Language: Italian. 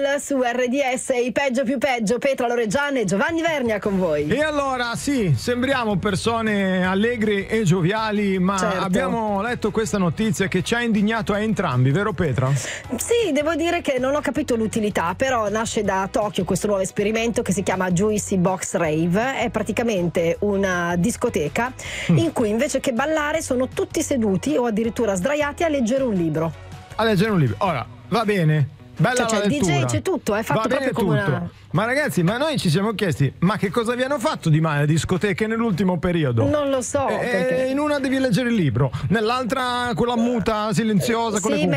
su RDS, i peggio più peggio, Petra Loreggiani e Giovanni Vernia con voi. E allora sì, sembriamo persone allegri e gioviali, ma certo, abbiamo letto questa notizia che ci ha indignato a entrambi, vero Petra? Sì, devo dire che non ho capito l'utilità, però nasce da Tokyo questo nuovo esperimento che si chiama Juicy Box Rave. È praticamente una discoteca in cui invece che ballare sono tutti seduti o addirittura sdraiati a leggere un libro. A leggere un libro. Ora, va bene, bella C'è la il lettura. DJ, c'è tutto, è fatto va bene proprio come tutto. una... Ma ragazzi, ma noi ci siamo chiesti, ma che cosa vi hanno fatto di male le discoteche nell'ultimo periodo? Non lo so, perché... In una devi leggere il libro, nell'altra quella muta, silenziosa, con le sì, cuffie.